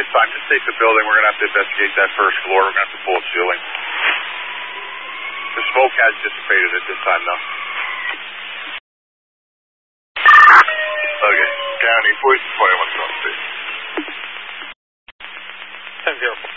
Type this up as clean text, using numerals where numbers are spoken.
it's fine. Just take the building. We're going to have to investigate that first floor. We're going to have to pull a ceiling. The smoke has dissipated at this time, though. Okay. County, 41 South Street. 10-0.